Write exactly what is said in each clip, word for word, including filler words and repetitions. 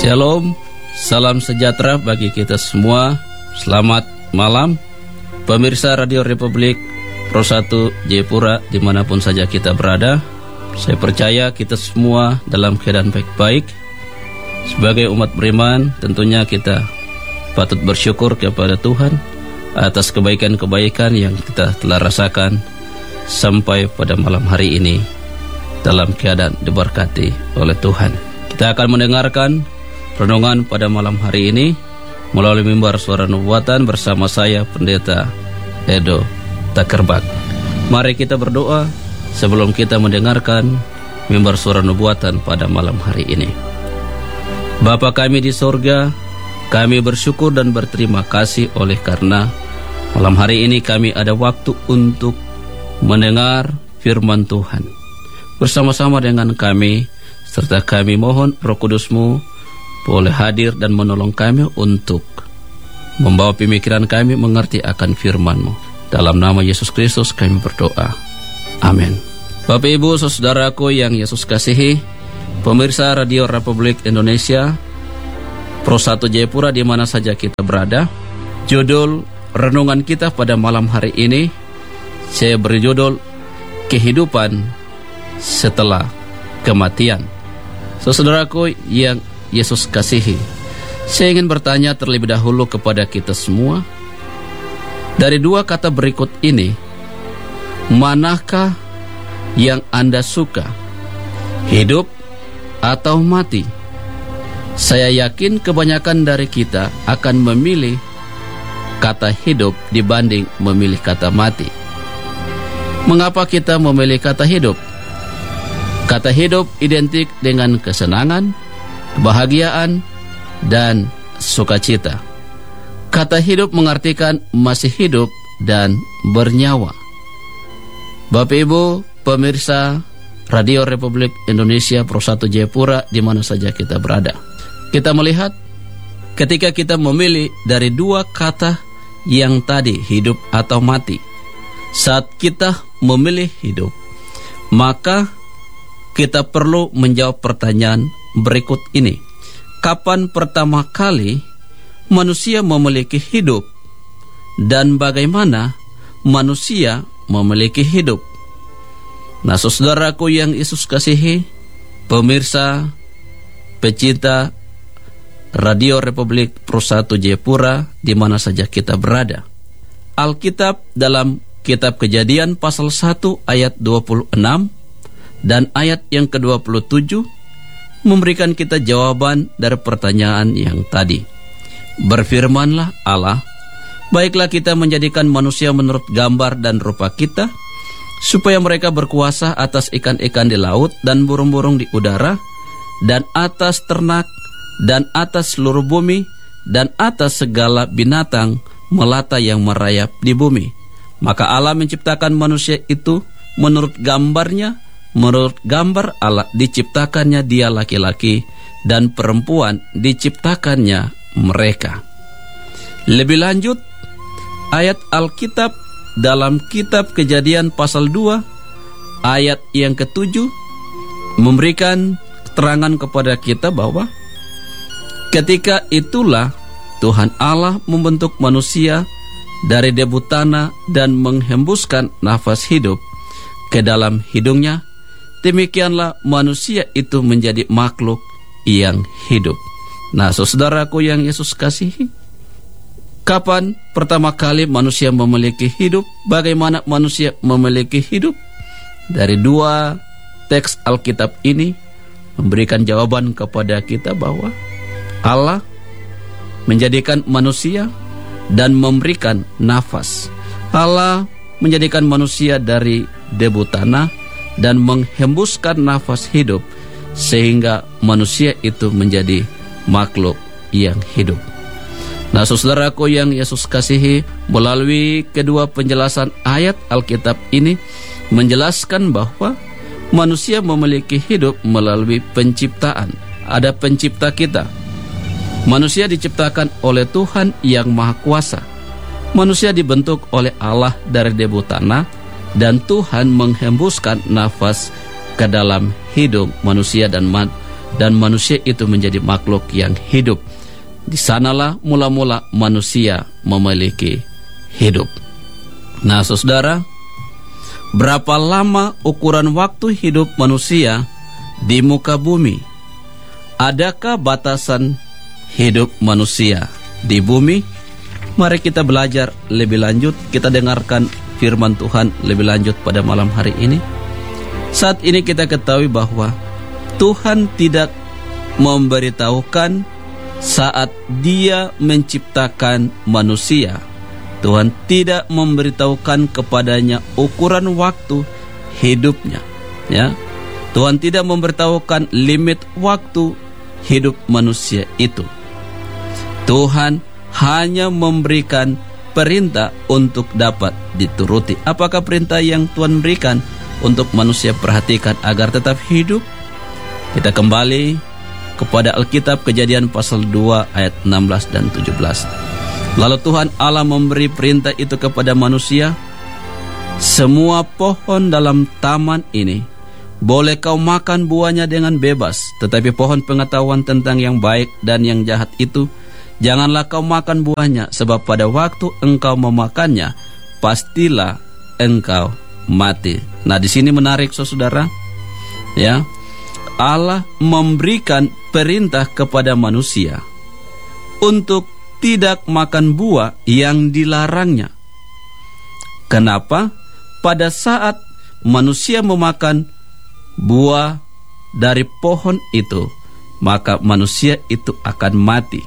Shalom, salam sejahtera bagi kita semua. Selamat malam, pemirsa Radio Republik Pro satu Jayapura dimanapun saja kita berada. Saya percaya kita semua dalam keadaan baik-baik. Sebagai umat beriman, tentunya kita patut bersyukur kepada Tuhan atas kebaikan-kebaikan yang kita telah rasakan sampai pada malam hari ini dalam keadaan diberkati oleh Tuhan. Kita akan mendengarkan renungan pada malam hari ini melalui mimbar suara nubuatan bersama saya Pendeta Edo Takerbak. Mari kita berdoa sebelum kita mendengarkan mimbar suara nubuatan pada malam hari ini. Bapa kami di sorga, kami bersyukur dan berterima kasih oleh karena malam hari ini kami ada waktu untuk mendengar firman Tuhan. Bersama-sama dengan kami, serta kami mohon Roh Kudus-Mu boleh hadir dan menolong kami untuk membawa pemikiran kami mengerti akan firman-Mu. Dalam nama Yesus Kristus kami berdoa. Amin. Bapak Ibu saudaraku yang Yesus kasihi, pemirsa Radio Republik Indonesia Pro satu Jayapura di mana saja kita berada, judul renungan kita pada malam hari ini saya beri judul Kehidupan Setelah Kematian. Saudaraku yang Yesus kasihi, saya ingin bertanya terlebih dahulu kepada kita semua. Dari dua kata berikut ini, manakah yang Anda suka? Hidup atau mati? Saya yakin kebanyakan dari kita akan memilih kata hidup dibanding memilih kata mati. Mengapa kita memilih kata hidup? Kata hidup identik dengan kesenangan, kebahagiaan, dan sukacita. Kata hidup mengartikan masih hidup dan bernyawa. Bapak Ibu pemirsa Radio Republik Indonesia Pro satu Jayapura di mana saja kita berada, kita melihat ketika kita memilih dari dua kata yang tadi, hidup atau mati, saat kita memilih hidup, maka kita perlu menjawab pertanyaan berikut ini. Kapan pertama kali manusia memiliki hidup? Dan bagaimana manusia memiliki hidup? Nah, saudaraku yang Yesus kasihi, pemirsa, pecinta Radio Republik Pro satu Jayapura di mana saja kita berada, Alkitab dalam kitab Kejadian pasal satu ayat dua puluh enam dan ayat yang ke dua puluh tujuh memberikan kita jawaban dari pertanyaan yang tadi. Berfirmanlah Allah, baiklah kita menjadikan manusia menurut gambar dan rupa kita, supaya mereka berkuasa atas ikan-ikan di laut dan burung-burung di udara, dan atas ternak, dan atas seluruh bumi, dan atas segala binatang melata yang merayap di bumi. Maka Allah menciptakan manusia itu menurut gambarnya. Menurut gambar Allah diciptakannya dia laki-laki, dan perempuan diciptakannya mereka. Lebih lanjut, ayat Alkitab dalam kitab Kejadian pasal dua ayat yang ketujuh memberikan keterangan kepada kita bahwa ketika itulah Tuhan Allah membentuk manusia dari debu tanah dan menghembuskan nafas hidup ke dalam hidungnya. Demikianlah manusia itu menjadi makhluk yang hidup. Nah, saudaraku yang Yesus kasihi, kapan pertama kali manusia memiliki hidup? Bagaimana manusia memiliki hidup? Dari dua teks Alkitab ini memberikan jawaban kepada kita bahwa Allah menjadikan manusia dan memberikan nafas. Allah menjadikan manusia dari debu tanah dan menghembuskan nafas hidup sehingga manusia itu menjadi makhluk yang hidup. Nah, saudaraku yang Yesus kasihi, melalui kedua penjelasan ayat Alkitab ini menjelaskan bahwa manusia memiliki hidup melalui penciptaan. Ada pencipta kita. Manusia diciptakan oleh Tuhan yang Maha Kuasa. Manusia dibentuk oleh Allah dari debu tanah, dan Tuhan menghembuskan nafas ke dalam hidung manusia, dan dan manusia itu menjadi makhluk yang hidup. Di sanalah mula-mula manusia memiliki hidup. Nah, saudara, berapa lama ukuran waktu hidup manusia di muka bumi? Adakah batasan hidup manusia di bumi? Mari kita belajar lebih lanjut. Kita dengarkan firman Tuhan lebih lanjut pada malam hari ini. Saat ini kita ketahui bahwa Tuhan tidak memberitahukan saat Dia menciptakan manusia. Tuhan tidak memberitahukan kepadanya ukuran waktu hidupnya, ya. Tuhan tidak memberitahukan limit waktu hidup manusia itu. Tuhan hanya memberikan perintah untuk dapat dituruti. Apakah perintah yang Tuhan berikan untuk manusia perhatikan agar tetap hidup? Kita kembali kepada Alkitab, Kejadian pasal dua ayat enam belas dan tujuh belas. Lalu Tuhan Allah memberi perintah itu kepada manusia, semua pohon dalam taman ini boleh kau makan buahnya dengan bebas, tetapi pohon pengetahuan tentang yang baik dan yang jahat itu janganlah kau makan buahnya, sebab pada waktu engkau memakannya pastilah engkau mati. Nah, di sini menarik saudara, ya. Allah memberikan perintah kepada manusia untuk tidak makan buah yang dilarangnya. Kenapa? Pada saat manusia memakan buah dari pohon itu, maka manusia itu akan mati.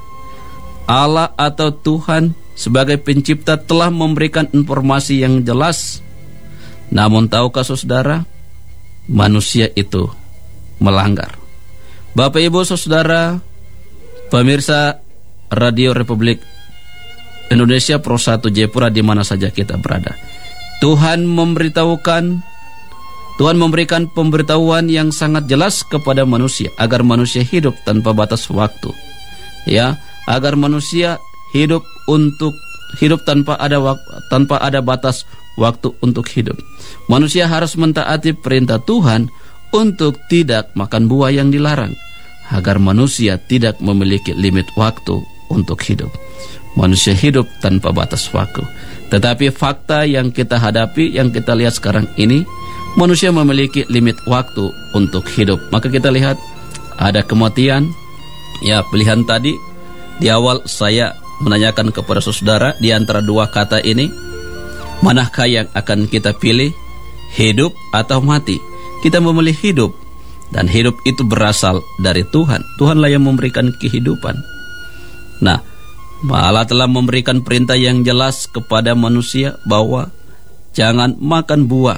Allah atau Tuhan sebagai pencipta telah memberikan informasi yang jelas. Namun tahukah saudara, manusia itu melanggar. Bapak, Ibu, saudara, pemirsa Radio Republik Indonesia Pro satu Jayapura di mana saja kita berada, Tuhan memberitahukan, Tuhan memberikan pemberitahuan yang sangat jelas kepada manusia agar manusia hidup tanpa batas waktu, ya, agar manusia hidup untuk hidup tanpa ada waktu, tanpa ada batas waktu untuk hidup. Manusia harus mentaati perintah Tuhan untuk tidak makan buah yang dilarang, agar manusia tidak memiliki limit waktu untuk hidup. Manusia hidup tanpa batas waktu. Tetapi fakta yang kita hadapi, yang kita lihat sekarang ini, manusia memiliki limit waktu untuk hidup. Maka kita lihat ada kematian. Ya, pilihan tadi di awal saya menanyakan kepada saudara, di antara dua kata ini, manakah yang akan kita pilih, hidup atau mati? Kita memilih hidup, dan hidup itu berasal dari Tuhan. Tuhanlah yang memberikan kehidupan. Nah, Allah telah memberikan perintah yang jelas kepada manusia bahwa jangan makan buah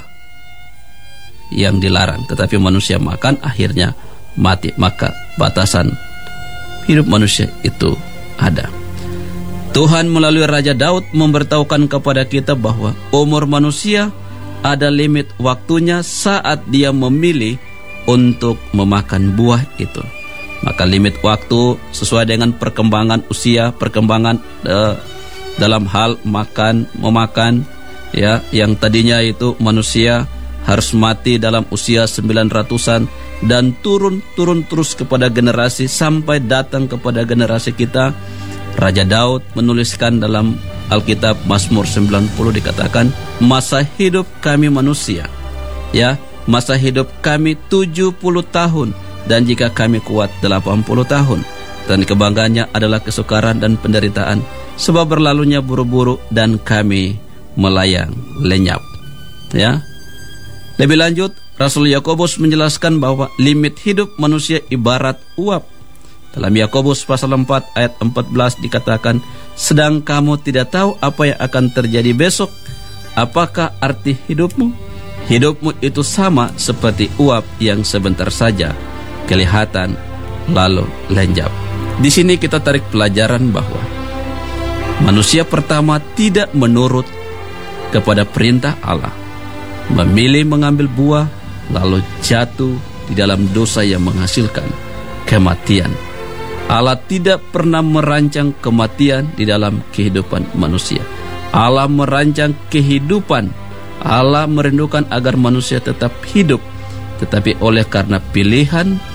yang dilarang, tetapi manusia makan akhirnya mati. Maka batasan hidup manusia itu ada. Tuhan melalui Raja Daud memberitahukan kepada kita bahwa umur manusia ada limit waktunya saat dia memilih untuk memakan buah itu. Maka limit waktu sesuai dengan perkembangan usia, perkembangan uh, dalam hal makan, memakan, ya, yang tadinya itu manusia harus mati dalam usia sembilan ratusan dan turun-turun terus kepada generasi sampai datang kepada generasi kita. Raja Daud menuliskan dalam Alkitab Mazmur sembilan puluh, dikatakan, masa hidup kami manusia, ya, masa hidup kami tujuh puluh tahun, dan jika kami kuat delapan puluh tahun, dan kebanggaannya adalah kesukaran dan penderitaan, sebab berlalunya buru-buru dan kami melayang lenyap. Ya. Lebih lanjut, Rasul Yakobus menjelaskan bahwa limit hidup manusia ibarat uap. Dalam Yakobus pasal empat ayat empat belas dikatakan, sedang kamu tidak tahu apa yang akan terjadi besok. Apakah arti hidupmu? Hidupmu itu sama seperti uap yang sebentar saja kelihatan lalu lenyap. Di sini kita tarik pelajaran bahwa manusia pertama tidak menurut kepada perintah Allah, memilih mengambil buah lalu jatuh di dalam dosa yang menghasilkan kematian. Allah tidak pernah merancang kematian di dalam kehidupan manusia. Allah merancang kehidupan. Allah merindukan agar manusia tetap hidup. Tetapi oleh karena pilihan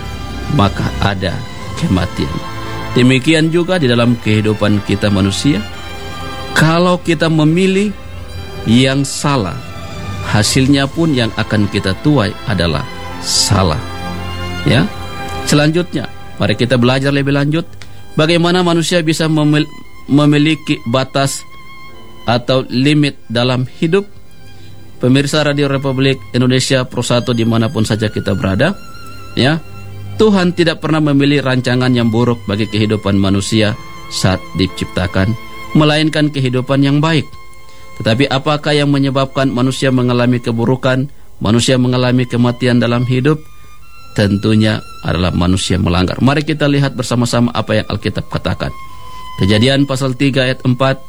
maka ada kematian. Demikian juga di dalam kehidupan kita manusia. Kalau kita memilih yang salah, hasilnya pun yang akan kita tuai adalah salah. Ya. Selanjutnya, mari kita belajar lebih lanjut bagaimana manusia bisa memil- memiliki batas atau limit dalam hidup. Pemirsa Radio Republik Indonesia Pro satu dimanapun saja kita berada, ya, Tuhan tidak pernah memilih rancangan yang buruk bagi kehidupan manusia saat diciptakan, melainkan kehidupan yang baik. Tetapi apakah yang menyebabkan manusia mengalami keburukan, manusia mengalami kematian dalam hidup? Tentunya adalah manusia melanggar. Mari kita lihat bersama-sama apa yang Alkitab katakan. Kejadian pasal tiga ayat empat.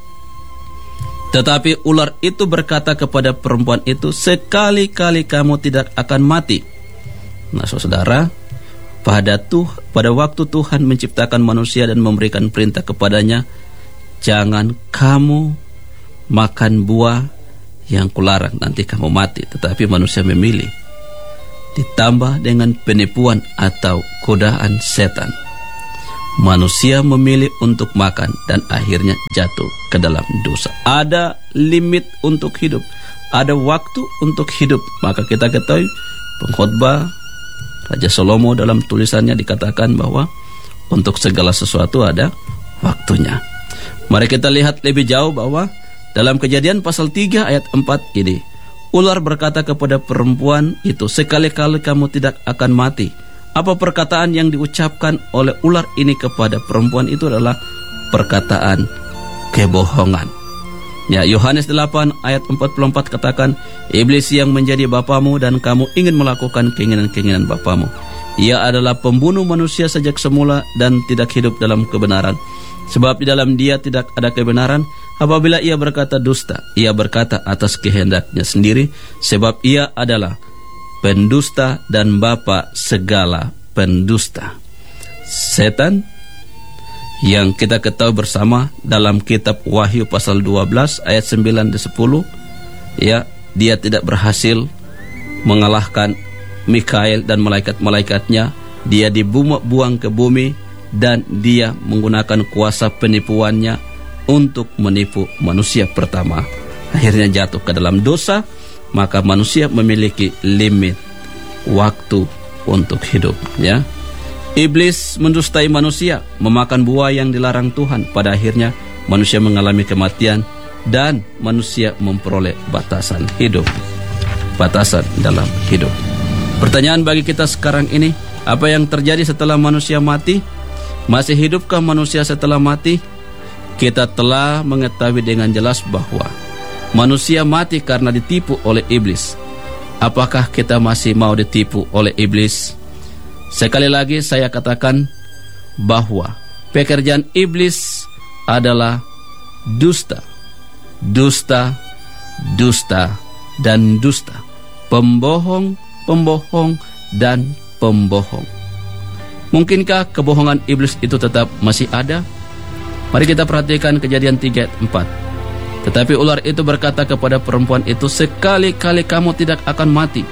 Tetapi ular itu berkata kepada perempuan itu, sekali-kali kamu tidak akan mati. Nah, saudara, pada tuh pada waktu Tuhan menciptakan manusia dan memberikan perintah kepadanya, jangan kamu makan buah yang kularang, nanti kamu mati. Tetapi manusia memilih, ditambah dengan penipuan atau godaan setan, manusia memilih untuk makan dan akhirnya jatuh ke dalam dosa. Ada limit untuk hidup, ada waktu untuk hidup. Maka kita ketahui pengkhotbah Raja Salomo dalam tulisannya dikatakan bahwa untuk segala sesuatu ada waktunya. Mari kita lihat lebih jauh bahwa dalam Kejadian pasal tiga ayat empat ini, ular berkata kepada perempuan itu, sekali-kali kamu tidak akan mati. Apa perkataan yang diucapkan oleh ular ini kepada perempuan itu adalah perkataan kebohongan. Ya, Yohanes delapan ayat empat puluh empat katakan, iblis yang menjadi bapamu dan kamu ingin melakukan keinginan-keinginan bapamu. Ia adalah pembunuh manusia sejak semula dan tidak hidup dalam kebenaran. Sebab di dalam dia tidak ada kebenaran. Apabila ia berkata dusta, ia berkata atas kehendaknya sendiri, sebab ia adalah pendusta dan bapa segala pendusta. Setan yang kita ketahui bersama dalam kitab Wahyu pasal dua belas ayat sembilan dan sepuluh, ya, dia tidak berhasil mengalahkan Mikael dan malaikat-malaikatnya. Dia dibuang ke bumi dan dia menggunakan kuasa penipuannya untuk menipu manusia pertama. Akhirnya jatuh ke dalam dosa. Maka manusia memiliki limit waktu untuk hidup, ya. Iblis mendustai manusia, memakan buah yang dilarang Tuhan. Pada akhirnya manusia mengalami kematian dan manusia memperoleh batasan hidup. Batasan dalam hidup. Pertanyaan bagi kita sekarang ini, apa yang terjadi setelah manusia mati? Masih hidupkah manusia setelah mati? Kita telah mengetahui dengan jelas bahwa manusia mati karena ditipu oleh iblis. Apakah kita masih mau ditipu oleh iblis? Sekali lagi saya katakan bahwa pekerjaan iblis adalah dusta, dusta, dusta, dan dusta. Pembohong, pembohong, dan pembohong. Mungkinkah kebohongan iblis itu tetap masih ada? Mari kita perhatikan Kejadian tiga ayat empat. Tetapi ular itu berkata kepada perempuan itu, sekali-kali kamu tidak akan mati.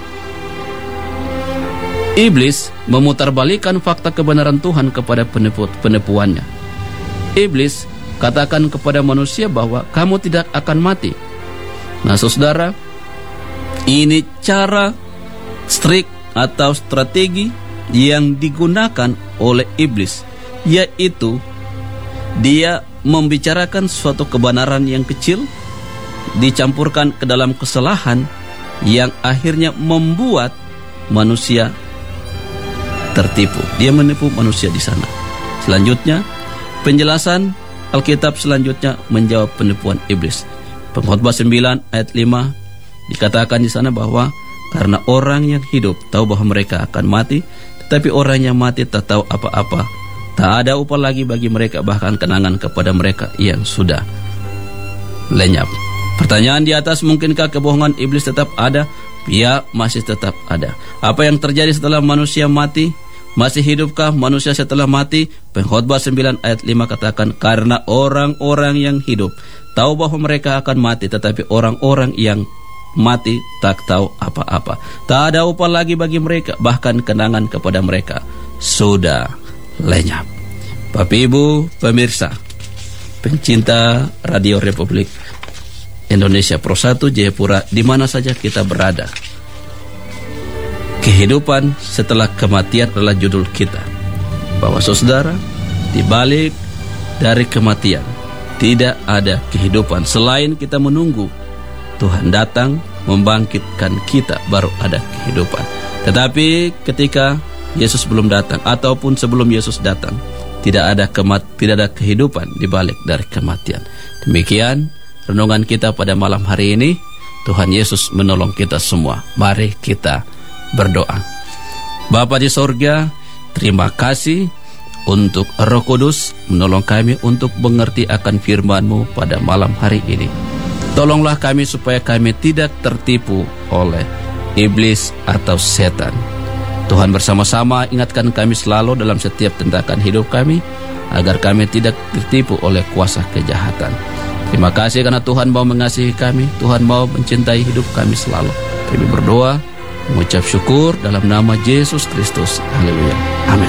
Iblis memutarbalikkan fakta kebenaran Tuhan kepada penipu, penipuannya. Iblis katakan kepada manusia bahwa kamu tidak akan mati. Nah, saudara, ini cara strik atau strategi yang digunakan oleh iblis, yaitu dia membicarakan suatu kebenaran yang kecil dicampurkan ke dalam kesalahan yang akhirnya membuat manusia tertipu. Dia menipu manusia di sana. Selanjutnya, penjelasan Alkitab selanjutnya menjawab penipuan iblis. Pengkhotbah sembilan ayat lima dikatakan di sana bahwa karena orang yang hidup tahu bahwa mereka akan mati, tetapi orang yang mati tak tahu apa-apa. Tak ada upah lagi bagi mereka, bahkan kenangan kepada mereka yang sudah lenyap. Pertanyaan di atas, mungkinkah kebohongan iblis tetap ada? Ya, masih tetap ada. Apa yang terjadi setelah manusia mati? Masih hidupkah manusia setelah mati? Pengkhotbah sembilan ayat lima katakan, karena orang-orang yang hidup tahu bahwa mereka akan mati, tetapi orang-orang yang mati tak tahu apa-apa. Tak ada upah lagi bagi mereka, bahkan kenangan kepada mereka sudah lenyap. Bapak Ibu pemirsa, pencinta Radio Republik Indonesia Pro satu Jayapura, di mana saja kita berada, kehidupan setelah kematian adalah judul kita. Bahwa saudara, di balik dari kematian tidak ada kehidupan selain kita menunggu Tuhan datang membangkitkan kita, baru ada kehidupan. Tetapi ketika Yesus belum datang ataupun sebelum Yesus datang, tidak ada kemat tidak ada kehidupan di balik dari kematian. Demikian renungan kita pada malam hari ini. Tuhan Yesus menolong kita semua. Mari kita berdoa. Bapa di sorga, terima kasih untuk Roh Kudus menolong kami untuk mengerti akan firman-Mu pada malam hari ini. Tolonglah kami supaya kami tidak tertipu oleh iblis atau setan. Tuhan bersama-sama ingatkan kami selalu dalam setiap tindakan hidup kami, agar kami tidak tertipu oleh kuasa kejahatan. Terima kasih karena Tuhan mau mengasihi kami, Tuhan mau mencintai hidup kami selalu. Kami berdoa, mengucap syukur dalam nama Yesus Kristus. Haleluya. Amin.